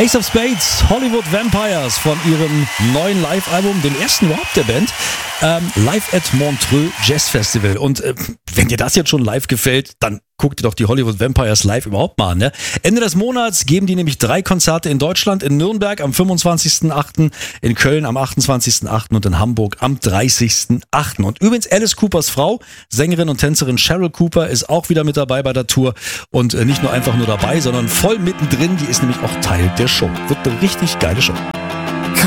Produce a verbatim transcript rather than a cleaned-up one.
Ace of Spades, Hollywood Vampires von ihrem neuen Live-Album, dem ersten überhaupt der Band, ähm, Live at Montreux Jazz Festival. Und äh, wenn dir das jetzt schon live gefällt, dann guck dir doch die Hollywood Vampires live überhaupt mal an. Ne? Ende des Monats geben die nämlich drei Konzerte in Deutschland, in Nürnberg am fünfundzwanzigsten achten, in Köln am achtundzwanzigsten achten und in Hamburg am dreißigsten achten Und übrigens Alice Coopers Frau, Sängerin und Tänzerin Cheryl Cooper, ist auch wieder mit dabei bei der Tour und äh, nicht nur einfach nur dabei, sondern voll mittendrin. Die ist nämlich auch Teil der Show. Wird eine richtig geile Show.